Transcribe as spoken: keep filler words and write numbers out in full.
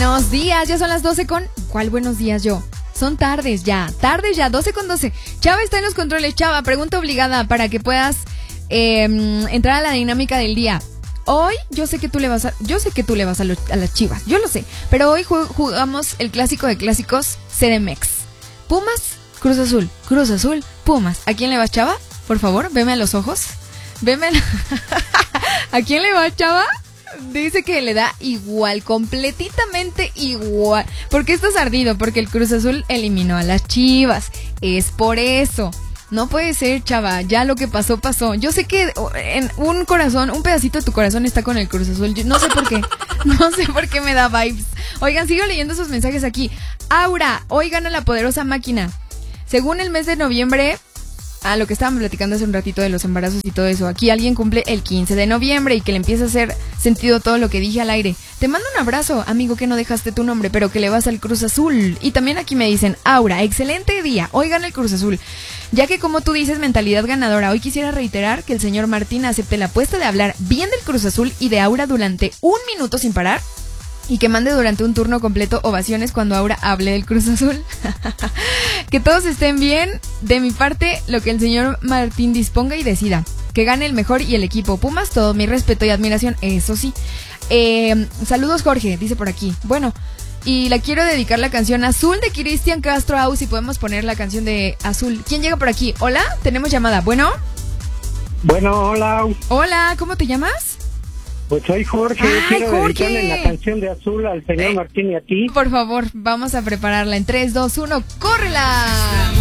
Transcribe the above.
Buenos días, ya son las doce con... ¿Cuál buenos días yo? Son tardes ya, tardes ya, doce con doce. Chava está en los controles. Chava, pregunta obligada para que puedas eh, entrar a la dinámica del día. Hoy yo sé que tú le vas a, yo sé que tú le vas a, lo, a las Chivas, yo lo sé. Pero hoy jugamos el clásico de clásicos C D M X. Pumas, Cruz Azul, Cruz Azul, Pumas. ¿A quién le vas, Chava? Por favor, veme a los ojos. Veme a, la... ¿A quién le vas, Chava? Dice que le da igual, completamente igual. ¿Por qué estás ardido? Porque el Cruz Azul eliminó a las Chivas. Es por eso. No puede ser, Chava. Ya lo que pasó, pasó. Yo sé que en un corazón, un pedacito de tu corazón está con el Cruz Azul. Yo no sé por qué. No sé por qué me da vibes. Oigan, sigo leyendo sus mensajes aquí. Aura, hoy gana la poderosa máquina. Según el mes de noviembre... Ah, lo que estábamos platicando hace un ratito de los embarazos y todo eso. Aquí alguien cumple el quince de noviembre y que le empieza a hacer sentido todo lo que dije al aire. Te mando un abrazo, amigo, que no dejaste tu nombre, pero que le vas al Cruz Azul. Y también aquí me dicen, Aura, excelente día, hoy gana el Cruz Azul. Ya que como tú dices, mentalidad ganadora, hoy quisiera reiterar que el señor Martín acepte la apuesta de hablar bien del Cruz Azul y de Aura durante un minuto sin parar. Y que mande durante un turno completo ovaciones cuando Aura hable del Cruz Azul. Que todos estén bien. De mi parte, lo que el señor Martín disponga y decida. Que gane el mejor y el equipo Pumas. Todo mi respeto y admiración, eso sí. Eh, saludos, Jorge, dice por aquí. Bueno, y la quiero dedicar la canción Azul de Cristian Castro Au. Si podemos poner la canción de Azul. ¿Quién llega por aquí? Hola, tenemos llamada. Bueno. Bueno, hola. Hola, ¿cómo te llamas? Pues soy Jorge, Ay, quiero Jorge. dedicarle la canción de Azul al señor eh, Martín y a ti. Por favor, vamos a prepararla en tres, dos, uno, ¡córrela!